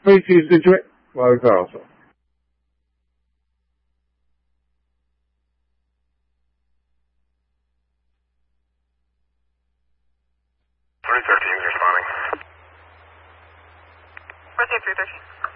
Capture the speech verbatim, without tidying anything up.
Species digit, Close Alpha. three thirteen is responding. Where's the three thirteen?